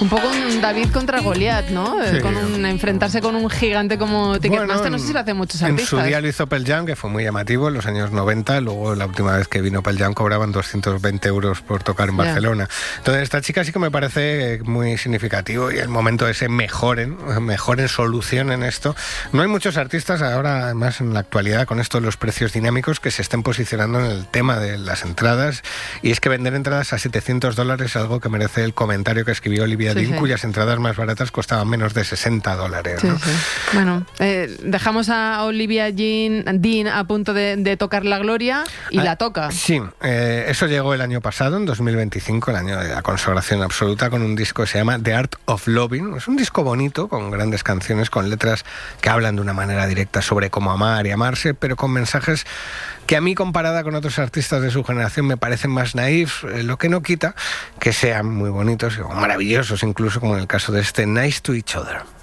Un poco un David contra Goliat, ¿no? Sí. Enfrentarse con un gigante como Ticketmaster, no sé si lo hacen muchos artistas. En su día lo hizo Pearl Jam, que fue muy llamativo en los años 90. Luego, la última vez que vino Pearl Jam, cobraban 220 euros por tocar en Barcelona. Entonces, esta chica sí que me parece muy significativo, y el momento ese mejoren, solucionen esto. No hay muchos artistas ahora, además, en la actualidad, con esto de los precios dinámicos, que se estén posicionando en el tema de las entradas. Y es que vender entradas a $700 es algo que merece el comentario que escribió Olivia Dean, cuyas entradas más baratas costaban menos de $60, ¿no? Sí. Bueno, dejamos a Olivia Dean a punto de tocar la gloria, y la toca. Sí, eso llegó el año pasado, en 2025, el año de la consagración absoluta, con un disco que se llama The Art of Loving. Es un disco bonito, con grandes canciones, con letras que hablan de una manera directa sobre cómo amar y amarse, pero con mensajes que a mí, comparada con otros artistas de su generación, me parecen más naif, lo que no quita que sean muy bonitos o maravillosos, incluso como en el caso de este Nice to Each Other.